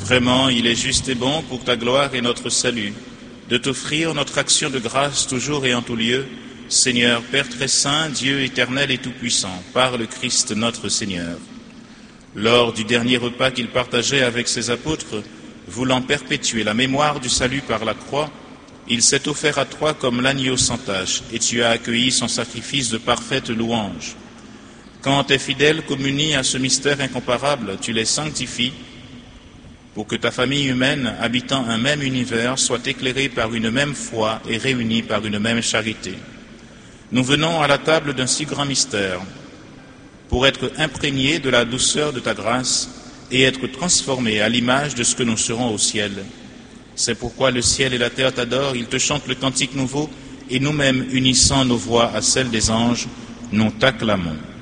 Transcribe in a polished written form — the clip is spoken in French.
Vraiment, il est juste et bon pour ta gloire et notre salut, de t'offrir notre action de grâce toujours et en tout lieu, Seigneur, Père très saint, Dieu éternel et tout-puissant, par le Christ notre Seigneur. Lors du dernier repas qu'il partageait avec ses apôtres, voulant perpétuer la mémoire du salut par la croix, il s'est offert à toi comme l'agneau sans tache, et tu as accueilli son sacrifice de parfaite louange. Quand tes fidèles communient à ce mystère incomparable, tu les sanctifies, pour que ta famille humaine, habitant un même univers, soit éclairée par une même foi et réunie par une même charité. Nous venons à la table d'un si grand mystère, pour être imprégnés de la douceur de ta grâce et être transformés à l'image de ce que nous serons au ciel. C'est pourquoi le ciel et la terre t'adorent, ils te chantent le cantique nouveau, et nous-mêmes, unissant nos voix à celles des anges, nous t'acclamons.